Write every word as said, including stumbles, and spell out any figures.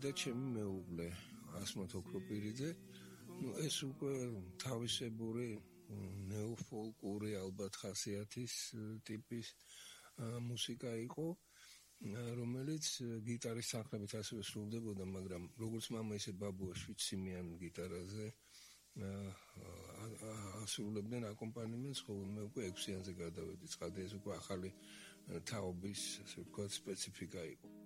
და ჩემი მეუღლე ასმათ ოქროპირიძე. ნუ ეს უკვე თავისებური ნეოფოლკური ალბათ ხასიათის ტიპის მუსიკა იყო, რომელიც გიტარის თანხლებით ასევე სრულდებოდა, მაგრამ როგორც მამა ისე ბაბუა შვიდსიმიან გიტარაზე ასრულებდნენ აკომპანიმენტს, ხოლო მე უკვე ექვსიანზე გადავედი. ცხადია, ეს უკვე ახალი თაობის, ასე ვთქვათ, სპეციფიკა იყო.